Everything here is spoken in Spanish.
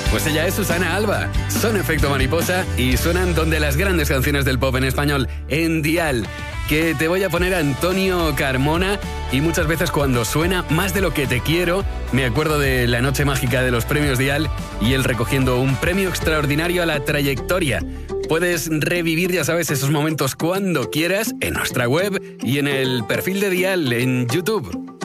Pues ella es Susana Alba. Son Efecto Mariposa y suenan donde las grandes canciones del pop en español, en Dial. Que te voy a poner a Antonio Carmona y muchas veces cuando suena Más de lo que te quiero, me acuerdo de la noche mágica de los premios Dial y él recogiendo un premio extraordinario a la trayectoria. Puedes revivir, ya sabes, esos momentos cuando quieras en nuestra web y en el perfil de Dial en YouTube.